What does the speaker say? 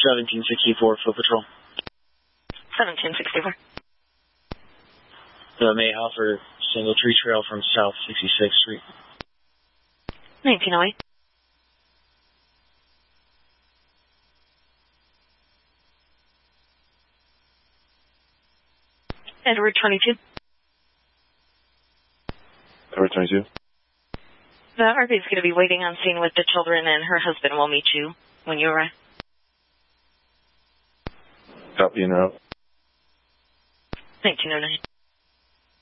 1764, Foot Patrol. 1764. The Mayhaw for Single Tree Trail from South 66th Street. 1908. Edward 22. Edward 22. The RV is going to be waiting on scene with the children, and her husband will meet you when you arrive. Copy and route. 1909.